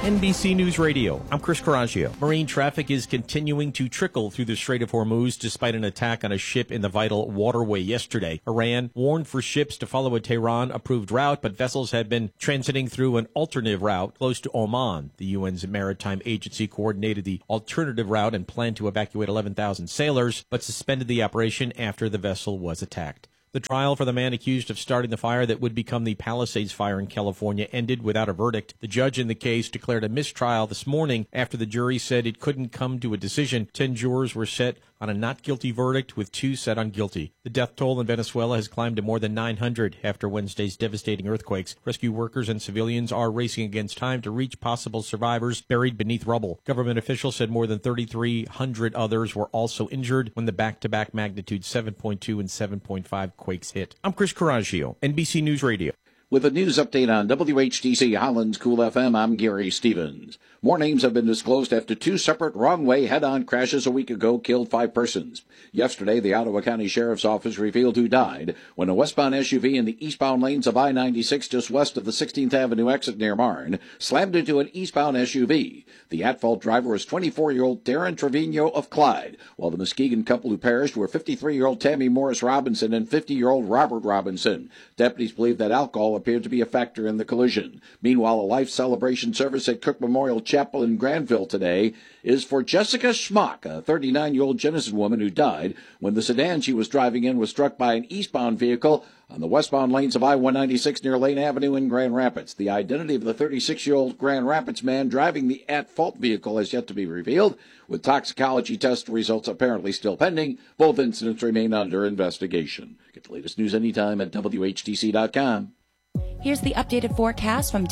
NBC News Radio. I'm Chris Coraggio. Marine traffic is continuing to trickle through the Strait of Hormuz despite an attack on a ship in the vital waterway yesterday. Iran warned for ships to follow a Tehran-approved route, but vessels had been transiting through an alternative route close to Oman. The UN's maritime agency coordinated the alternative route and planned to evacuate 11,000 sailors, but suspended the operation after the vessel was attacked. The trial for the man accused of starting the fire that would become the Palisades fire in California ended without a verdict. The judge in the case declared a mistrial this morning after the jury said it couldn't come to a decision. 10 jurors were set on a not guilty verdict, with 2 set on guilty. The death toll in Venezuela has climbed to more than 900 after Wednesday's devastating earthquakes. Rescue workers and civilians are racing against time to reach possible survivors buried beneath rubble. Government officials said more than 3,300 others were also injured when the back-to-back magnitude 7.2 and 7.5 quakes hit. I'm Chris Coraggio, NBC News Radio. With a news update on WHTC Holland's Cool FM, I'm Gary Stevens. More names have been disclosed after 2 separate wrong-way head-on crashes a week ago killed 5 persons. Yesterday, the Ottawa County Sheriff's Office revealed who died when a westbound SUV in the eastbound lanes of I-96 just west of the 16th Avenue exit near Marne slammed into an eastbound SUV. The at-fault driver was 24-year-old Darren Trevino of Clyde, while the Muskegon couple who perished were 53-year-old Tammy Morris Robinson and 50-year-old Robert Robinson. Deputies believe that alcohol appeared to be a factor in the collision. Meanwhile, a life celebration service at Cook Memorial Chapel in Granville today is for Jessica Schmock, a 39-year-old Jenison woman who died when the sedan she was driving in was struck by an eastbound vehicle on the westbound lanes of I-196 near Lane Avenue in Grand Rapids. The identity of the 36-year-old Grand Rapids man driving the at-fault vehicle has yet to be revealed, with toxicology test results apparently still pending. Both incidents remain under investigation. Get the latest news anytime at WHTC.com. Here's the updated forecast from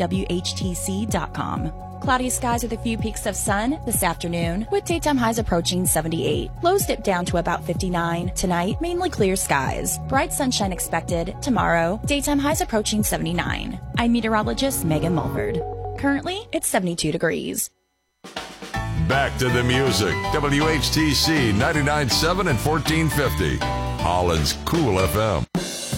WHTC.com. Cloudy skies with a few peaks of sun this afternoon, with daytime highs approaching 78. Lows dip down to about 59. Tonight, mainly clear skies. Bright sunshine expected. Tomorrow, daytime highs approaching 79. I'm meteorologist Megan Mulford. Currently, it's 72 degrees. Back to the music. WHTC 99.7 and 1450. Holland's Cool FM.